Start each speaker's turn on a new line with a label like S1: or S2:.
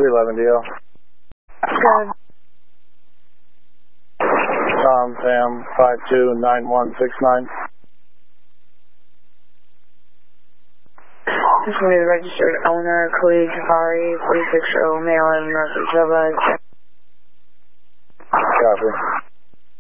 S1: 311 DL.
S2: Good.
S1: Tom, Sam, 529169.
S2: This will be the registered owner, Khalid Jafari, 46 Maryland, North Java.
S1: Copy.